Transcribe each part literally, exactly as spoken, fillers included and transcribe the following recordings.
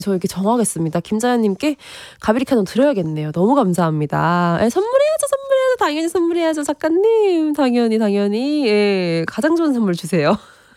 저 이렇게 정하겠습니다. 김자연님께 가비리카노 드려야겠네요. 너무 감사합니다. 예, 선물해야죠, 선물해야죠. 당연히 선물해야죠, 작가님. 당연히, 당연히. 예, 가장 좋은 선물 주세요.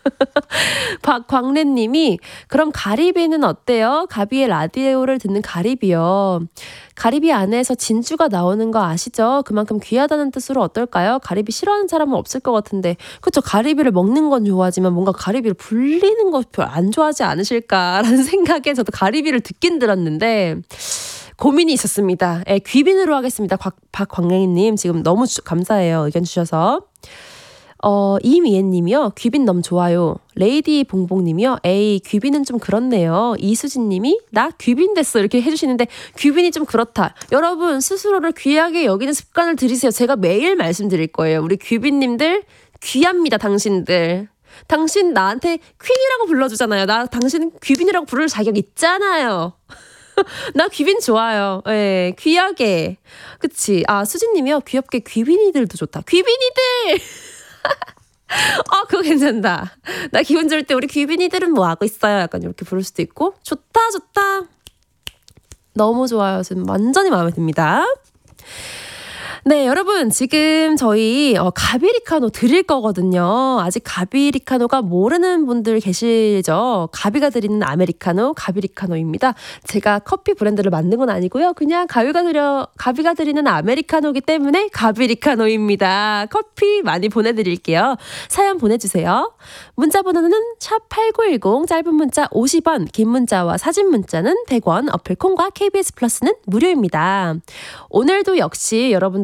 박광래님이 그럼 가리비는 어때요? 가비의 라디오를 듣는 가리비요. 가리비 안에서 진주가 나오는 거 아시죠? 그만큼 귀하다는 뜻으로 어떨까요? 가리비 싫어하는 사람은 없을 것 같은데 그쵸? 가리비를 먹는 건 좋아하지만 뭔가 가리비를 불리는 거 별로 안 좋아하지 않으실까라는 생각에 저도 가리비를 듣긴 들었는데 고민이 있었습니다. 예, 귀빈으로 하겠습니다. 곽, 박광래님 지금 너무 주, 감사해요. 의견 주셔서. 어, 이미애님이요. 귀빈 너무 좋아요. 레이디 봉봉님이요. 에이 귀빈은 좀 그렇네요. 이수진님이 나 귀빈 됐어 이렇게 해주시는데 귀빈이 좀 그렇다. 여러분 스스로를 귀하게 여기는 습관을 들이세요. 제가 매일 말씀드릴 거예요. 우리 귀빈님들 귀합니다. 당신들. 당신 나한테 퀸이라고 불러주잖아요. 나 당신 귀빈이라고 부를 자격 있잖아요. 나 귀빈 좋아요. 예, 귀하게. 그치. 아 수진님이요. 귀엽게 귀빈이들도 좋다. 귀빈이들. 아, 그거 괜찮다. 나 기분 좋을 때 우리 귀빈이들은 뭐 하고 있어요? 약간 이렇게 부를 수도 있고. 좋다, 좋다. 너무 좋아요. 지금 완전히 마음에 듭니다. 네, 여러분 지금 저희 어, 가비리카노 드릴 거거든요. 아직 가비리카노가 모르는 분들 계시죠? 가비가 드리는 아메리카노, 가비리카노입니다. 제가 커피 브랜드를 만든 건 아니고요. 그냥 가비가 드려 가비가 드리는 아메리카노이기 때문에 가비리카노입니다. 커피 많이 보내드릴게요. 사연 보내주세요. 문자 번호는 샵 팔구일공, 짧은 문자 오십 원, 긴 문자와 사진 문자는 백 원, 어플 콩과 케이비에스 플러스는 무료입니다. 오늘도 역시 여러분